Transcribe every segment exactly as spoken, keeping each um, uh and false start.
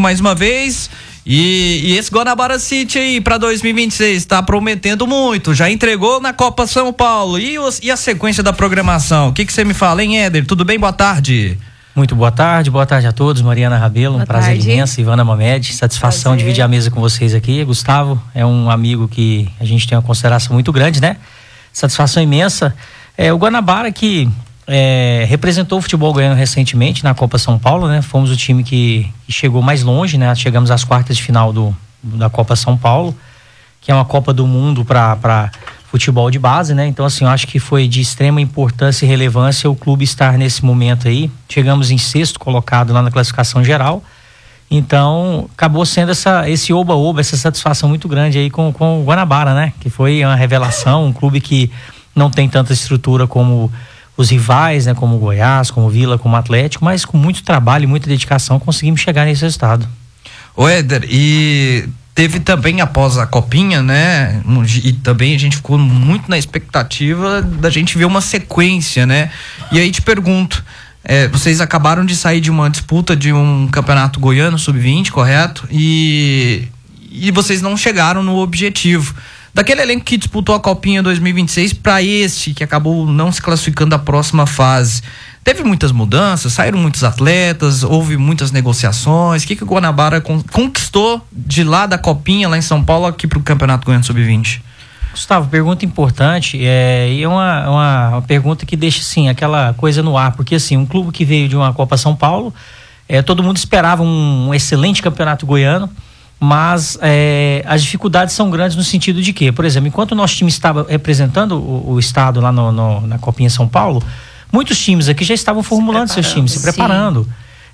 mais uma vez. E, e esse Guanabara City aí para dois mil e vinte e seis tá prometendo muito, já entregou na Copa São Paulo. E, os, e a sequência da programação? O que que você me fala, hein, Éder? Tudo bem? Boa tarde. Muito boa tarde, boa tarde a todos. Mariana Rabelo, um prazer imenso. Ivana Mamed, satisfação prazer. dividir a mesa com vocês aqui. Gustavo é um amigo que a gente tem uma consideração muito grande, né? Satisfação imensa. É, o Guanabara que é, representou o futebol goiano recentemente na Copa São Paulo, né? Fomos o time que, que chegou mais longe, né? Chegamos às quartas de final do, da Copa São Paulo, que é uma Copa do Mundo para futebol de base, né? Então, assim, eu acho que foi de extrema importância e relevância o clube estar nesse momento aí. Chegamos em sexto colocado lá na classificação geral. Então, acabou sendo essa, esse oba-oba, essa satisfação muito grande aí com, com o Guanabara, né? Que foi uma revelação, um clube que não tem tanta estrutura como os rivais, né? Como o Goiás, como o Vila, como o Atlético, mas com muito trabalho e muita dedicação conseguimos chegar nesse resultado. Ô Éder, e teve também após a Copinha, né? E também a gente ficou muito na expectativa da gente ver uma sequência, né? E aí te pergunto, é, vocês acabaram de sair de uma disputa de um campeonato goiano sub vinte, correto? E, e vocês não chegaram no objetivo. Daquele elenco que disputou a Copinha dois mil e vinte e seis para este que acabou não se classificando da próxima fase, teve muitas mudanças, saíram muitos atletas, houve muitas negociações. O que, que o Guanabara conquistou de lá da Copinha, lá em São Paulo, aqui para o Campeonato Goiano sub vinte? Gustavo, pergunta importante, é, e é uma, uma, uma pergunta que deixa assim, aquela coisa no ar, porque assim, um clube que veio de uma Copa São Paulo, é, todo mundo esperava um, um excelente campeonato goiano, mas é, as dificuldades são grandes no sentido de que, por exemplo, enquanto o nosso time estava representando o, o estado lá no, no, na Copinha São Paulo, muitos times aqui já estavam formulando se seus times, se preparando.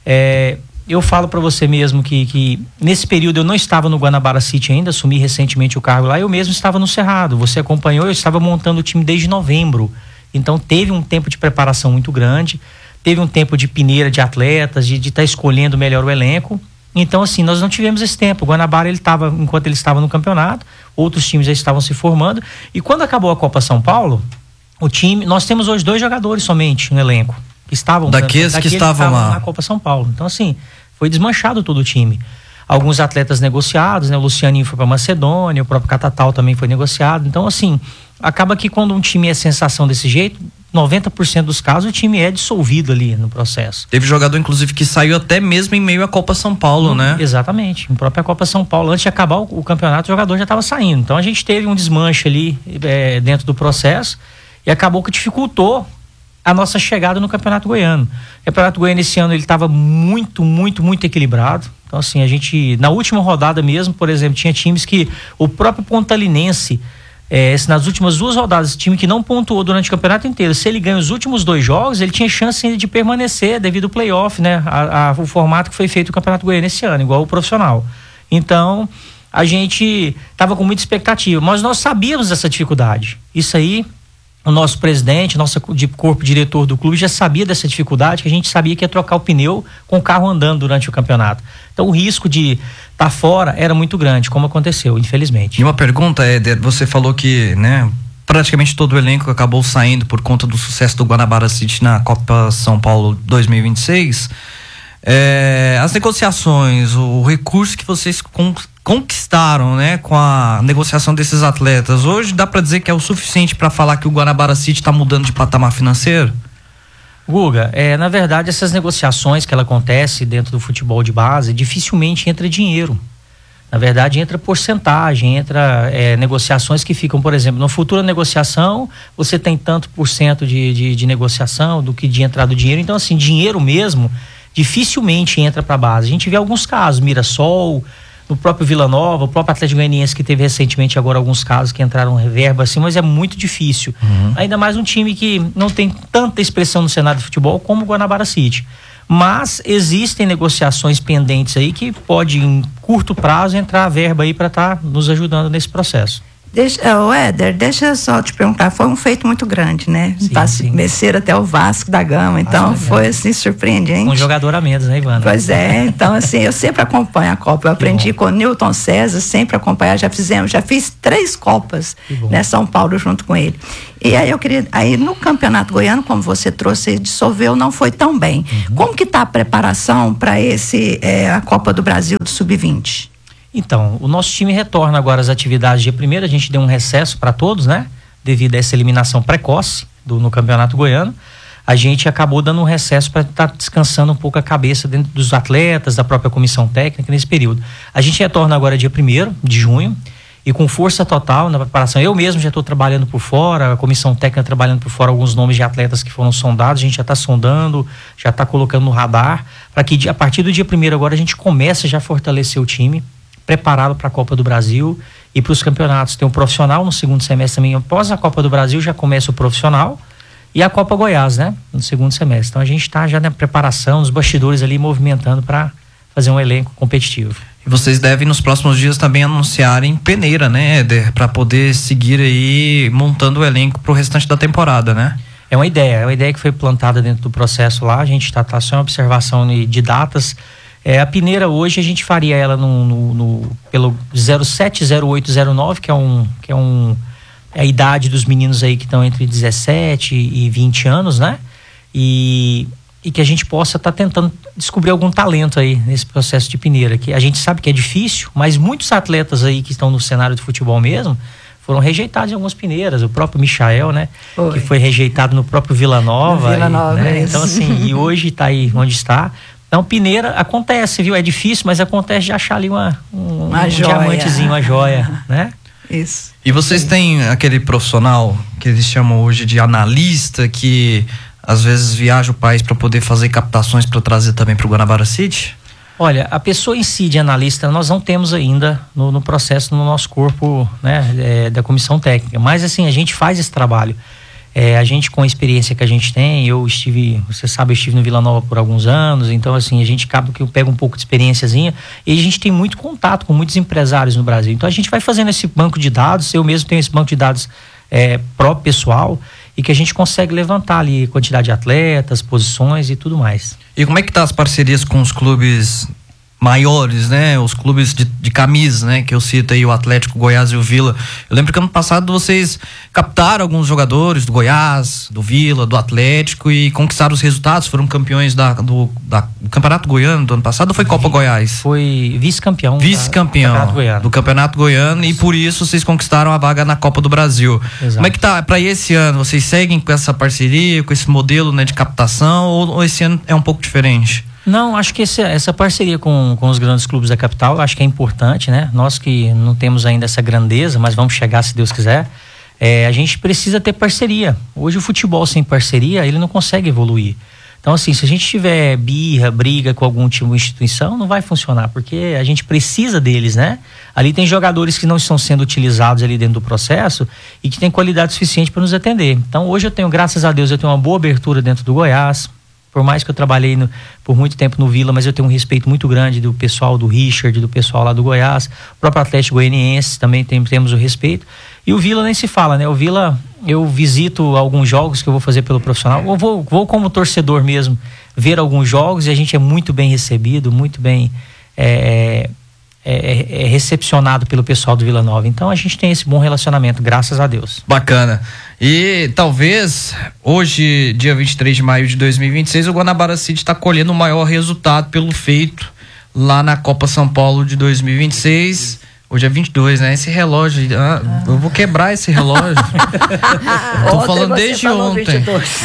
É, eu falo para você mesmo que, que nesse período eu não estava no Guanabara City ainda, assumi recentemente o cargo lá, eu mesmo estava no Cerrado. Você acompanhou, eu estava montando o time desde novembro. Então teve um tempo de preparação muito grande, teve um tempo de peneira de atletas, de estar tá escolhendo melhor o elenco. Então, assim, nós não tivemos esse tempo. O Guanabara, ele estava, enquanto ele estava no campeonato, outros times já estavam se formando. E quando acabou a Copa São Paulo, o time, nós temos hoje dois jogadores somente no elenco, que estavam, daqueles, daqueles que estavam lá na Copa São Paulo. Então, assim, foi desmanchado todo o time. Alguns atletas negociados, né? O Lucianinho foi para Macedônia, o próprio Catatal também foi negociado. Então, assim, acaba que quando um time é sensação desse jeito, noventa por cento dos casos o time é dissolvido ali no processo. Teve jogador, inclusive, que saiu até mesmo em meio à Copa São Paulo, hum, né? Exatamente, em própria Copa São Paulo. Antes de acabar o, o campeonato, o jogador já estava saindo. Então a gente teve um desmanche ali é, dentro do processo e acabou que dificultou a nossa chegada no Campeonato Goiano. O Campeonato Goiano esse ano ele estava muito, muito, muito equilibrado. Então assim, a gente, na última rodada mesmo, por exemplo, tinha times que o próprio Pontalinense, É, nas últimas duas rodadas, time que não pontuou durante o campeonato inteiro, se ele ganha os últimos dois jogos, ele tinha chance ainda de permanecer devido ao playoff, né? A, a, o formato que foi feito no Campeonato Goiano esse ano, igual o profissional. Então, a gente estava com muita expectativa, mas nós sabíamos dessa dificuldade. Isso aí, o nosso presidente, nosso corpo diretor do clube já sabia dessa dificuldade, que a gente sabia que ia trocar o pneu com o carro andando durante o campeonato. Então o risco de estar tá fora era muito grande, como aconteceu, infelizmente. E uma pergunta, Éder, você falou que, né, praticamente todo o elenco acabou saindo por conta do sucesso do Guanabara City na Copa São Paulo dois mil e vinte e seis. É, as negociações, o recurso que vocês con- conquistaram, né, com a negociação desses atletas, hoje dá para dizer que é o suficiente para falar que o Guanabara City está mudando de patamar financeiro? Guga, é, na verdade essas negociações que ela acontece dentro do futebol de base, dificilmente entra dinheiro. Na verdade entra porcentagem, entra é, negociações que ficam, por exemplo, na futura negociação você tem tanto por cento de, de, de negociação do que de entrada do dinheiro. Então assim, dinheiro mesmo dificilmente entra para a base. A gente vê alguns casos, Mirassol, no próprio Vila Nova, o próprio Atlético Goianiense que teve recentemente agora alguns casos que entraram reverba assim, mas é muito difícil. Uhum. Ainda mais um time que não tem tanta expressão no cenário de futebol como o Guanabara City. Mas existem negociações pendentes aí que pode em curto prazo entrar a verba aí para estar tá nos ajudando nesse processo. Deixa, oh, Éder, deixa eu só te perguntar, foi um feito muito grande, né? Vencer até o Vasco da Gama, então ah, foi assim surpreendente. Um jogador a menos, né, Ivana? Pois é, então assim, eu sempre acompanho a Copa, eu aprendi com o Newton César, sempre acompanhar, já fizemos, já fiz três Copas, né, São Paulo junto com ele. E aí eu queria, aí no Campeonato Goiano, como você trouxe, dissolveu, não foi tão bem. Uhum. Como que está a preparação para esse, é, a Copa do Brasil do sub vinte? Então, o nosso time retorna agora às atividades dia primeiro, a gente deu um recesso para todos, né? Devido a essa eliminação precoce do, no Campeonato Goiano, a gente acabou dando um recesso para estar tá descansando um pouco a cabeça dentro dos atletas, da própria comissão técnica nesse período. A gente retorna agora dia primeiro de junho e com força total na preparação. Eu mesmo já estou trabalhando por fora, a comissão técnica trabalhando por fora alguns nomes de atletas que foram sondados, a gente já está sondando, já está colocando no radar, para que a partir do dia primeiro agora a gente comece já a fortalecer o time, preparado para a Copa do Brasil e para os campeonatos. Tem um profissional no segundo semestre também. Após a Copa do Brasil já começa o profissional e a Copa Goiás, né? No segundo semestre. Então a gente está já na preparação, nos bastidores ali movimentando para fazer um elenco competitivo. E vocês devem nos próximos dias também anunciarem peneira, né, Éder? Para poder seguir aí montando o elenco para o restante da temporada, né? É uma ideia, é uma ideia que foi plantada dentro do processo lá. A gente está tá só em observação de datas. É, a peneira hoje a gente faria ela no, no, no, pelo zero sete, zero oito, zero nove, que é um que é um é a idade dos meninos aí que estão entre dezessete e vinte anos, né? E, e que a gente possa estar tá tentando descobrir algum talento aí nesse processo de peneira, que a gente sabe que é difícil, mas muitos atletas aí que estão no cenário do futebol mesmo foram rejeitados em algumas peneiras. O próprio Michael, né? Foi. Que foi rejeitado no próprio Vila Nova. Vila Nova, e, né? Então assim, e hoje está aí onde está. Então, peneira acontece, viu? É difícil, mas acontece de achar ali uma, um, uma um diamantezinho, uma joia, né? Isso. E vocês têm aquele profissional que eles chamam hoje de analista, que às vezes viaja o país para poder fazer captações para trazer também para o Guanabara City? Olha, a pessoa em si de analista nós não temos ainda no, no processo, no nosso corpo, né, é, da comissão técnica. Mas assim, a gente faz esse trabalho. É, a gente, com a experiência que a gente tem, eu estive, você sabe, eu estive no Vila Nova por alguns anos, então assim, a gente acaba que eu pego um pouco de experiênciazinha e a gente tem muito contato com muitos empresários no Brasil. Então a gente vai fazendo esse banco de dados, eu mesmo tenho esse banco de dados é, próprio, pessoal, e que a gente consegue levantar ali quantidade de atletas, posições e tudo mais. E como é que tá as parcerias com os clubes maiores, né? Os clubes de, de camisa, né? Que eu cito aí, o Atlético, o Goiás e o Vila. Eu lembro que ano passado vocês captaram alguns jogadores do Goiás, do Vila, do Atlético e conquistaram os resultados, foram campeões da, do, da, do Campeonato Goiano do ano passado ou foi Copa Goiás? Foi vice-campeão. Vice-campeão do Campeonato Goiano. Do Campeonato Goiano e por isso vocês conquistaram a vaga na Copa do Brasil. Exato. Como é que tá para esse ano? Vocês seguem com essa parceria, com esse modelo, né, de captação ou, ou esse ano é um pouco diferente? Não, acho que esse, essa parceria com, com os grandes clubes da capital, acho que é importante, né? Nós que não temos ainda essa grandeza, mas vamos chegar se Deus quiser, é, a gente precisa ter parceria. Hoje o futebol sem parceria, ele não consegue evoluir. Então assim, se a gente tiver birra, briga com algum tipo de instituição, não vai funcionar, porque a gente precisa deles, né? Ali tem jogadores que não estão sendo utilizados ali dentro do processo e que têm qualidade suficiente para nos atender. Então hoje eu tenho, graças a Deus, eu tenho uma boa abertura dentro do Goiás. Por mais que eu trabalhei no, por muito tempo no Vila, mas eu tenho um respeito muito grande do pessoal do Richard, do pessoal lá do Goiás, o próprio Atlético Goianiense também tem, temos o respeito. E o Vila nem se fala, né? O Vila, eu visito alguns jogos que eu vou fazer pelo profissional, eu vou, vou como torcedor mesmo ver alguns jogos e a gente é muito bem recebido, muito bem é, é, é recepcionado pelo pessoal do Vila Nova. Então a gente tem esse bom relacionamento, graças a Deus. Bacana. E talvez hoje, dia vinte e três de maio de dois mil e vinte e seis, o Guanabara City está colhendo o maior resultado pelo feito lá na Copa São Paulo de dois mil e vinte e seis. Hoje é vinte e dois, né? Esse relógio, ah, ah. eu vou quebrar esse relógio. Tô falando desde ontem.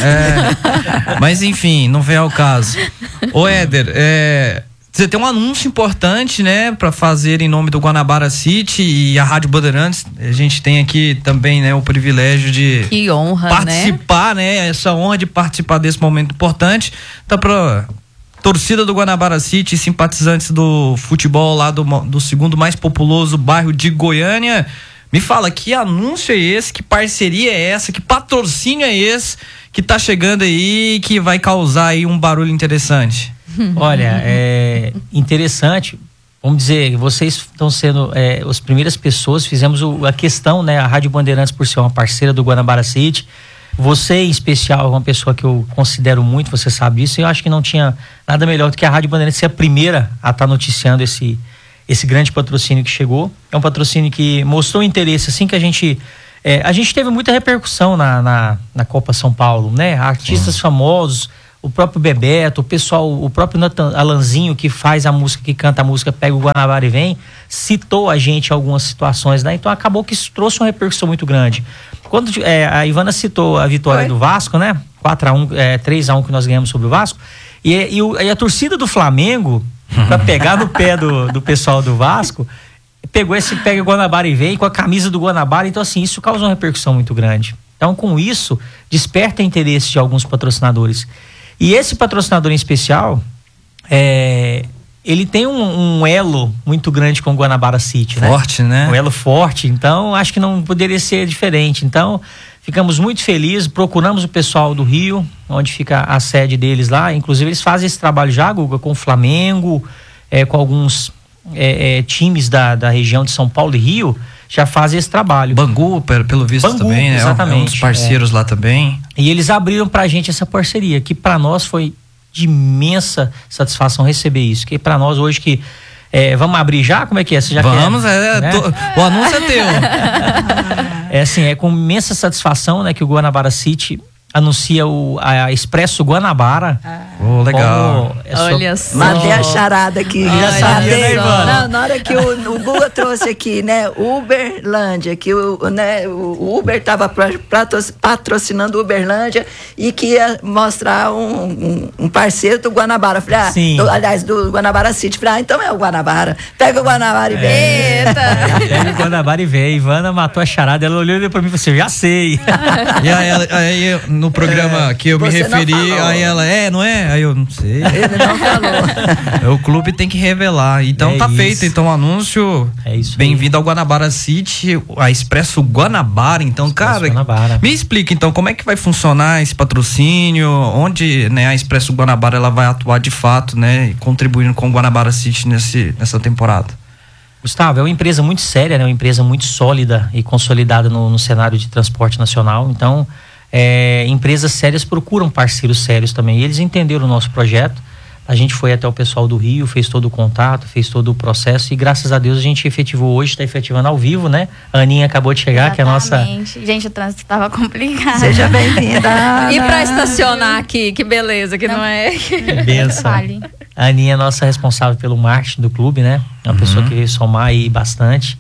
É, mas enfim, não vem ao caso. Ô Éder, é, você tem um anúncio importante, né, para fazer em nome do Guanabara City e a Rádio Bandeirantes. A gente tem aqui também, né, o privilégio de que honra, participar, né? né? Essa honra de participar desse momento importante. Tá para torcida do Guanabara City, simpatizantes do futebol lá do, do segundo mais populoso bairro de Goiânia. Me fala, que anúncio é esse? Que parceria é essa? Que patrocínio é esse que tá chegando aí e que vai causar aí um barulho interessante? Olha, é interessante. vamos dizer, vocês estão sendo é, as primeiras pessoas, fizemos o, a questão, né? A Rádio Bandeirantes, por ser uma parceira do Guanabara City, você em especial é uma pessoa que eu considero muito, você sabe disso, e eu acho que não tinha nada melhor do que a Rádio Bandeirantes ser a primeira a estar noticiando esse, esse grande patrocínio que chegou. É um patrocínio que mostrou interesse assim que a gente... É, a gente teve muita repercussão na, na, na Copa São Paulo, né? Artistas Sim. famosos, o próprio Bebeto, o pessoal, o próprio Nathan, Alanzinho, que faz a música, que canta a música Pega o Guanabara e Vem, citou a gente em algumas situações, né? Então acabou que isso trouxe uma repercussão muito grande. Quando é, a Ivana citou a vitória Oi. do Vasco, né? quatro a um, é, três a um que nós ganhamos sobre o Vasco, e, e, o, e a torcida do Flamengo, para pegar no pé do, do pessoal do Vasco, pegou esse Pega o Guanabara e Vem com a camisa do Guanabara. Então assim, isso causou uma repercussão muito grande. Então com isso, desperta interesse de alguns patrocinadores. E esse patrocinador em especial, é, ele tem um, um elo muito grande com o Guanabara City, né? Forte, né? Um elo forte, então acho que não poderia ser diferente. Então ficamos muito felizes, procuramos o pessoal do Rio, onde fica a sede deles lá. Inclusive eles fazem esse trabalho já, Guga, com o Flamengo, é, com alguns é, é, times da, da região de São Paulo e Rio, já fazem esse trabalho. Bangu, pelo visto, Bangu, também, né? Exatamente. É um dos parceiros é. lá também. E eles abriram pra gente essa parceria, que para nós foi de imensa satisfação receber isso. Que para nós hoje que é, vamos abrir já? Como é que é? Você já vamos, quer, é, né? tô, o anúncio é teu. É assim, é com imensa satisfação, né, que o Guanabara City anuncia o a Expresso Guanabara. Ah. Oh, legal. É Olha só. Mandei a charada aqui. Já sabia, né, Ivana? Não, na hora que o, o Guga trouxe aqui, né, Uberlândia, que o, né, o Uber estava patrocinando Uberlândia e que ia mostrar um, um, um parceiro do Guanabara. Falei, ah, Sim. Do, aliás, do Guanabara City. Falei, ah, então é o Guanabara. Pega o Guanabara e vem. Eita! Pega o Guanabara e vem. Ivana matou a charada, ela olhou pra mim e falou assim, já sei. E aí, ela, aí no programa é, que eu me referi, aí ela, é, não é? Aí eu não sei. Ele não falou. O clube tem que revelar. Então é tá isso. feito. Então o anúncio. É isso. Bem-vindo ao Guanabara City, a Expresso Guanabara. Então, Expresso cara, Guanabara. Me explica então como é que vai funcionar esse patrocínio, onde, né, a Expresso Guanabara ela vai atuar de fato, né, contribuindo com o Guanabara City nesse, nessa temporada. Gustavo, é uma empresa muito séria, né, uma empresa muito sólida e consolidada no, no cenário de transporte nacional. Então, É, empresas sérias procuram parceiros sérios também. E eles entenderam o nosso projeto. A gente foi até o pessoal do Rio, fez todo o contato, fez todo o processo e graças a Deus a gente efetivou hoje, está efetivando ao vivo, né? A Aninha acabou de chegar, Exatamente. que é a nossa... Gente, o trânsito estava complicado. Seja bem-vinda. E para estacionar aqui, que beleza, que não, não é... Que benção. A Aninha é nossa responsável pelo marketing do clube, né? É uma uhum. pessoa que veio somar aí bastante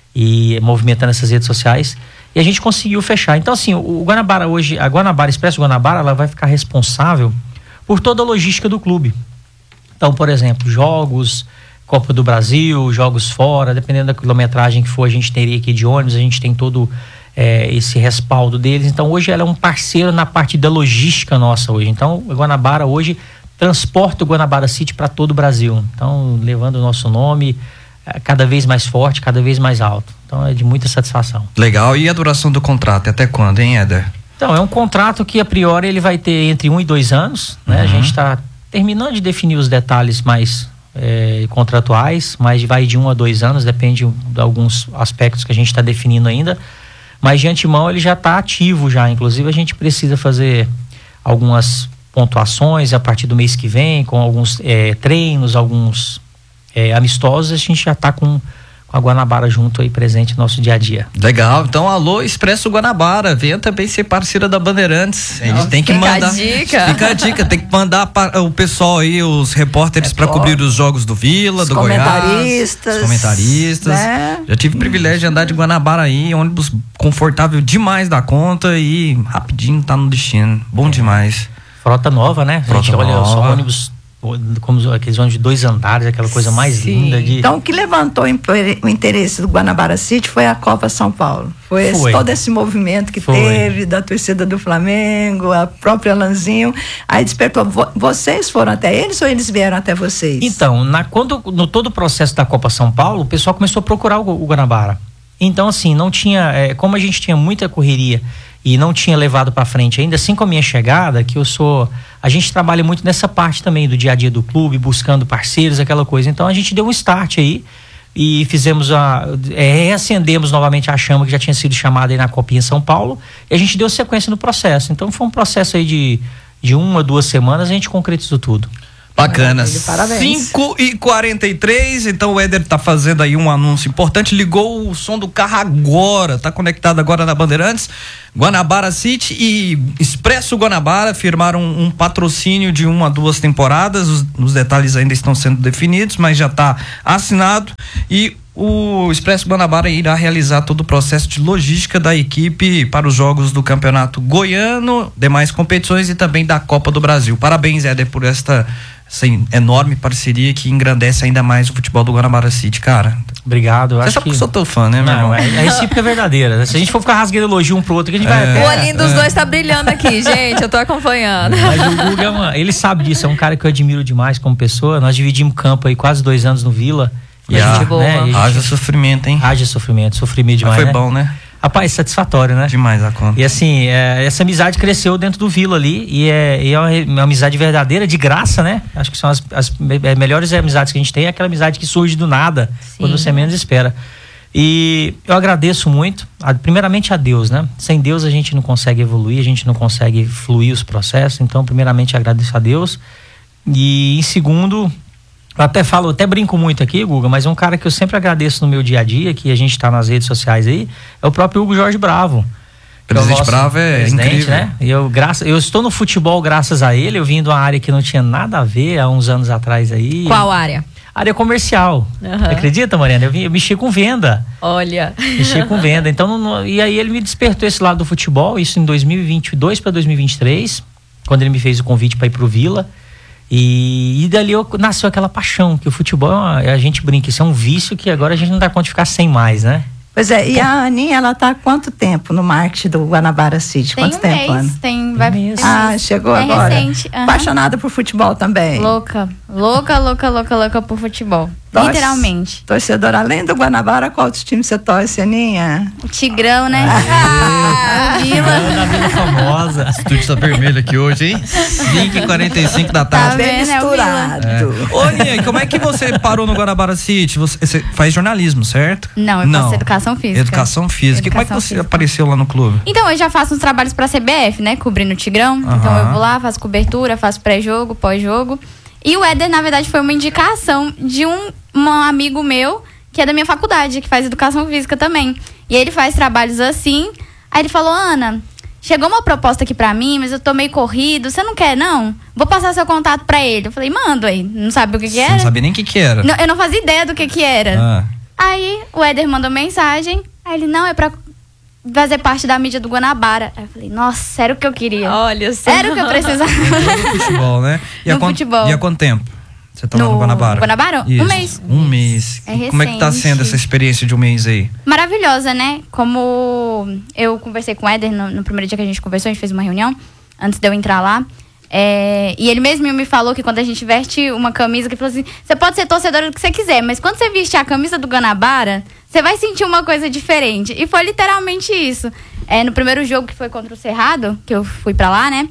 e movimentando essas redes sociais. E a gente conseguiu fechar. Então, assim, o Guanabara hoje, a Guanabara, Expresso Guanabara, ela vai ficar responsável por toda a logística do clube. Então, por exemplo, jogos, Copa do Brasil, jogos fora, dependendo da quilometragem que for, a gente teria aqui de ônibus, a gente tem todo é, esse respaldo deles. Então, hoje ela é um parceiro na parte da logística nossa hoje. Então, a Guanabara hoje transporta o Guanabara City para todo o Brasil. Então, levando o nosso nome cada vez mais forte, cada vez mais alto. Então é de muita satisfação. Legal. E a duração do contrato? Até quando, hein, Éder? Então, é um contrato que a priori ele vai ter entre um e dois anos, né? Uhum. A gente está terminando de definir os detalhes mais é, contratuais, mas vai de um a dois anos, depende de alguns aspectos que a gente está definindo ainda. Mas de antemão ele já está ativo já. Inclusive a gente precisa fazer algumas pontuações a partir do mês que vem, com alguns é, treinos, alguns É, amistosos, a gente já está com, com a Guanabara junto aí, presente no nosso dia a dia. Legal, então alô Expresso Guanabara, venha também ser parceira da Bandeirantes. Eles têm que fica mandar. A dica. Fica a dica, tem que mandar para o pessoal aí, os repórteres, é para cobrir os jogos do Vila, os do comentaristas, Goiás. Os comentaristas. Né? Já tive o privilégio de andar de Guanabara aí, ônibus confortável demais da conta e rapidinho tá no destino. Bom é. demais. Frota nova, né? Frota a gente nova. olha só ônibus. Como aqueles ônibus de dois andares, aquela coisa mais Sim. linda. De... Então, o que levantou o interesse do Guanabara City foi a Copa São Paulo. Foi, foi. Esse, todo esse movimento que foi. teve da torcida do Flamengo, a própria Lanzinho. Aí despertou. Vocês foram até eles ou eles vieram até vocês? Então, na, quando, no todo o processo da Copa São Paulo, o pessoal começou a procurar o, o Guanabara. Então, assim, não tinha. É, como a gente tinha muita correria e não tinha levado para frente ainda, assim com a minha chegada, que eu sou... A gente trabalha muito nessa parte também do dia a dia do clube, buscando parceiros, aquela coisa. Então a gente deu um start aí e fizemos a... É, reacendemos novamente a chama que já tinha sido chamada aí na Copinha São Paulo, e a gente deu sequência no processo. Então foi um processo aí de, de uma, duas semanas, a gente concretizou tudo. Bacana. Parabéns. cinco e quarenta e três, então o Éder tá fazendo aí um anúncio importante, ligou o som do carro agora, tá conectado agora na Bandeirantes. Guanabara City e Expresso Guanabara firmaram um, um patrocínio de uma a duas temporadas, os, os detalhes ainda estão sendo definidos, mas já tá assinado, e o Expresso Guanabara irá realizar todo o processo de logística da equipe para os jogos do Campeonato Goiano, demais competições e também da Copa do Brasil. Parabéns, Éder, por esta essa enorme parceria que engrandece ainda mais o futebol do Guanabara City, cara. Obrigado. Eu Você acho sabe que que eu sou teu fã, né, meu Não, irmão? é, é recíproca verdadeira. Se a gente for ficar rasgando elogio um pro outro, que a gente vai... O olhinho dos dois tá brilhando aqui, gente. Eu tô acompanhando. Mas o Guga, mano, ele sabe disso, é um cara que eu admiro demais como pessoa. Nós dividimos campo aí quase dois anos no Vila. E a a, gente, boa. né, e a gente- haja sofrimento, hein? haja sofrimento, sofrimento Mas demais, foi né? bom, né? Rapaz, satisfatório, né? Demais a conta. E assim, é, essa amizade cresceu dentro do Vila ali, e é, e é uma, uma amizade verdadeira, de graça, né? Acho que são as, as me- é, melhores amizades que a gente tem, é aquela amizade que surge do nada, quando você menos espera. E eu agradeço muito, a- primeiramente a Deus, né? Sem Deus a gente não consegue evoluir, a gente não consegue fluir os processos, então primeiramente agradeço a Deus. E em segundo, eu até falo, até brinco muito aqui, Guga, mas um cara que eu sempre agradeço no meu dia a dia, que a gente tá nas redes sociais aí, é o próprio Hugo Jorge Bravo. Que é o Presidente nosso Bravo é presidente, incrível. né? E eu, graça, eu estou no futebol graças a ele, eu vim de uma área que não tinha nada a ver há uns anos atrás aí. Qual área? Área comercial. Aham. Você acredita, Mariana? Eu, vim, eu mexi com venda. Olha. Mexi com venda. Então, não- não- e aí ele me despertou esse lado do futebol, isso em dois mil e vinte e dois para dois mil e vinte e três, quando ele me fez o convite para ir pro Vila. E, e dali eu, nasceu aquela paixão, que o futebol, é uma- a gente brinca, isso é um vício que agora a gente não dá conta de ficar sem mais, né? Pois é, e a Aninha, ela tá há quanto tempo no marketing do Guanabara City? Tem Quanto um tempo, Ana? mês, tem, vai, tem um mês. Ah, chegou é agora. recente. aham. Apaixonada por futebol também. Louca, louca, louca, louca, louca por futebol. Torce- Literalmente. Torcedora, além do Guanabara, qual outro time você torce, Aninha? O Tigrão, né? Ah, O Vila. Na Vila Famosa. O estúdio tá vermelho aqui hoje, hein? cinco e quarenta e cinco da Tá tarde. bem vendo? É o misturado. Ô, Aninha, como é que você parou no Guanabara City? Você, você faz jornalismo, certo? Não, eu faço educação física. Educação física. E como é que Educação você física. apareceu lá no clube? Então, eu já faço uns trabalhos pra C B F, né? Cobrindo o Tigrão. Então, Aham. eu vou lá, faço cobertura, faço pré-jogo, pós-jogo. E o Éder, na verdade, foi uma indicação de um, um amigo meu, que é da minha faculdade, que faz educação física também. E ele faz trabalhos assim. Aí ele falou, Ana, chegou uma proposta aqui pra mim, mas eu tô meio corrido. Você não quer, não? Vou passar seu contato pra ele. Eu falei, manda aí. Não sabe o que que Você era? não sabia nem o que que era. Não, eu não fazia ideia do que que era. Ah. Aí o Éder mandou mensagem. Aí ele, não, é pra fazer parte da mídia do Guanabara. Aí eu falei, nossa, era o que eu queria. Olha só. Era o que eu precisava. Entrou no futebol, né? E No há quanto, futebol. E há quanto tempo você tá lá No no Guanabara? Guanabara? Um Isso. mês. Um mês. É Como é que tá recente. sendo essa experiência de um mês aí? Maravilhosa, né? Como eu conversei com o Éder no, no primeiro dia que a gente conversou, a gente fez uma reunião antes de eu entrar lá. É, e ele mesmo me falou que quando a gente veste uma camisa, que ele falou assim: você pode ser torcedora do que você quiser, mas quando você vestir a camisa do Guanabara, você vai sentir uma coisa diferente. E foi literalmente isso. É, no primeiro jogo, que foi contra o Cerrado, que eu fui pra lá, né?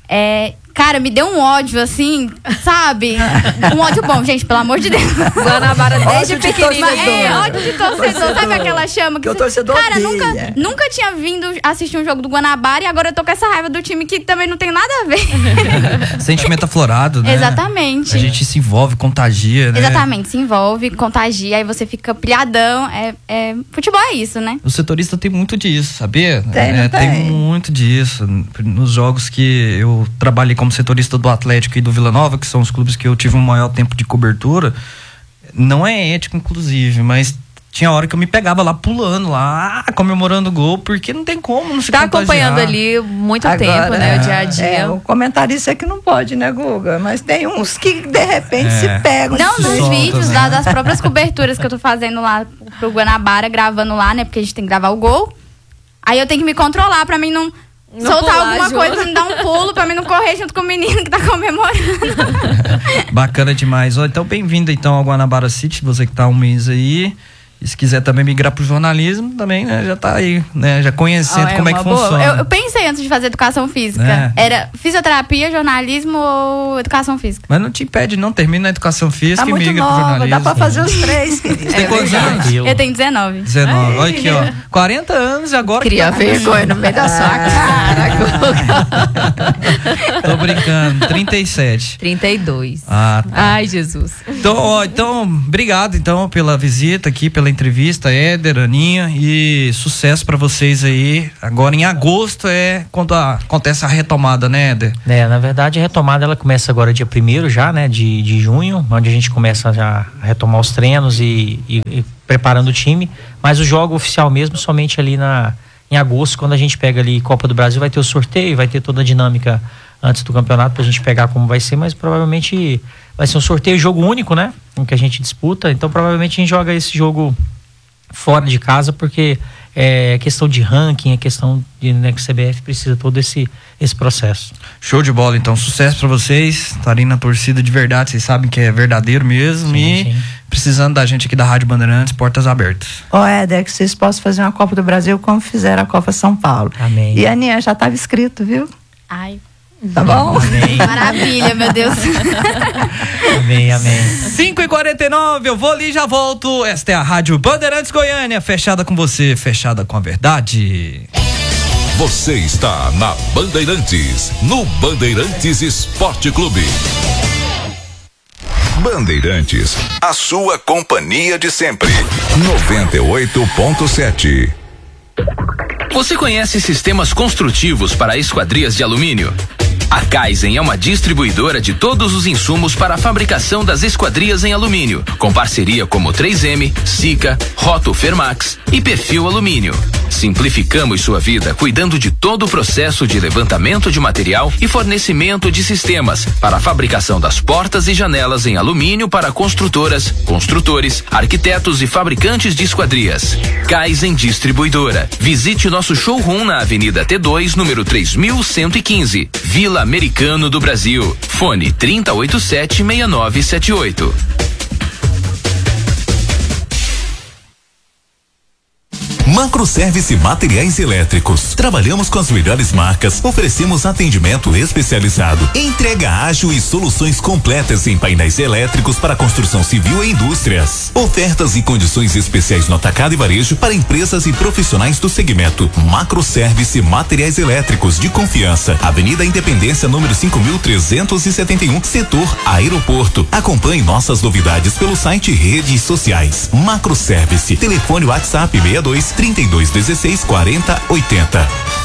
É, cara, me deu um ódio, assim, sabe? Um ódio bom, gente, pelo amor de Deus. Guanabara desde Ódio de pequenininho. torcedor. É, ódio de torcedor, Torcedor. sabe aquela chama Que o você- torcedor Cara, odeia. nunca, nunca tinha vindo assistir um jogo do Guanabara e agora eu tô com essa raiva do time que também não tem nada a ver. Sentimento aflorado, né? Exatamente. A gente se envolve, contagia, né? Exatamente, se envolve, contagia, aí você fica pilhadão. É, é- futebol é isso, né? O setorista tem muito disso, sabia? Tem, não É, tem? muito disso. Nos jogos que eu trabalhei como setorista do Atlético e do Vila Nova, que são os clubes que eu tive um maior tempo de cobertura, não é ético, inclusive, mas tinha hora que eu me pegava lá pulando, lá, comemorando o gol, porque não tem como não se Tá contagiar. acompanhando ali muito Agora, tempo, né? O dia a É, dia. o comentarista é que não pode, né, Guga? Mas tem uns que de repente É. se pegam. Não, se nos solta, vídeos né? lá das próprias coberturas que eu tô fazendo lá pro Guanabara, gravando lá, né? Porque a gente tem que gravar o gol. Aí eu tenho que me controlar pra mim não, Não soltar pular alguma junto. coisa, não dar um pulo, pra mim não correr junto com o menino que tá comemorando. Bacana demais. Ó, então, bem-vindo então ao Guanabara City, você que tá há um mês aí. E se quiser também migrar pro jornalismo, também, né, já tá aí, né, já conhecendo Ah, é como é que uma boa. funciona. Eu, eu pensei antes de fazer educação física. É. Era fisioterapia, jornalismo ou educação física. Mas não te impede, não. Termina a educação física Tá e muito migra pro nova, jornalismo. dá pra fazer os três, querido. Tem quantos anos? Eu tenho dezenove. dezenove. Olha aqui, ó. quarenta anos e agora. Cria que tá... vergonha no meio da sua cara. Tô brincando. trinta e sete. trinta e dois. Ah, tá. Ai, Jesus. Então, ó, então, obrigado então pela visita aqui, pela entrevista, Éder, Aninha, e sucesso pra vocês aí. Agora em agosto é quando a, acontece a retomada, né, Éder? É, na verdade a retomada ela começa agora dia primeiro já, né, de, de junho, onde a gente começa já a retomar os treinos e, e, e preparando o time, mas o jogo oficial mesmo somente ali na, em agosto, quando a gente pega ali Copa do Brasil, vai ter o sorteio, vai ter toda a dinâmica antes do campeonato pra gente pegar como vai ser, mas provavelmente vai ser um sorteio, jogo único, né, em que a gente disputa, então provavelmente a gente joga esse jogo fora de casa, porque é questão de ranking, é questão de, né, que o C B F precisa todo esse, esse processo. Show de bola, então, sucesso pra vocês, estarem na torcida de verdade, vocês sabem que é verdadeiro mesmo. Sim, e sim. Precisando da gente aqui da Rádio Bandeirantes, portas abertas. Ó, Éder, que vocês possam fazer uma Copa do Brasil como fizeram a Copa São Paulo. Amém. E a Aninha já estava escrito, viu? Ai. Tá bom? Amém. Maravilha, meu Deus. Amém, amém. cinco e quarenta e nove, eu vou ali e já volto. Esta é a Rádio Bandeirantes Goiânia, fechada com você, fechada com a verdade. Você está na Bandeirantes, no Bandeirantes Esporte Clube. Bandeirantes, a sua companhia de sempre. noventa e oito ponto sete. Você conhece sistemas construtivos para esquadrias de alumínio? A Kaizen é uma distribuidora de todos os insumos para a fabricação das esquadrias em alumínio, com parceria como três M, Sika, Roto Fermax e Perfil Alumínio. Simplificamos sua vida cuidando de todo o processo de levantamento de material e fornecimento de sistemas para a fabricação das portas e janelas em alumínio para construtoras, construtores, arquitetos e fabricantes de esquadrias. Kaizen Distribuidora. Visite nosso showroom na Avenida T dois, número três mil cento e quinze, Vila Americano do Brasil. Fone trinta e oito sete, seis nove sete oito. Macroservice Materiais Elétricos. Trabalhamos com as melhores marcas, oferecemos atendimento especializado, entrega ágil e soluções completas em painéis elétricos para construção civil e indústrias. Ofertas e condições especiais no atacado e varejo para empresas e profissionais do segmento. Macroservice Materiais Elétricos de confiança. Avenida Independência, número cinco mil trezentos e setenta e um, setor Aeroporto. Acompanhe nossas novidades pelo site e redes sociais. Macroservice. Telefone WhatsApp seis dois, trinta e dois dezesseis, quarenta, oitenta.